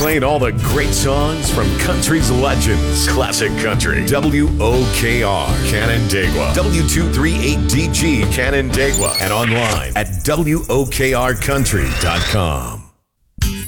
playing all the great songs from country's legends. Classic Country. WOKR, Canandaigua. W238DG, Canandaigua. And online at WOKRCountry.com.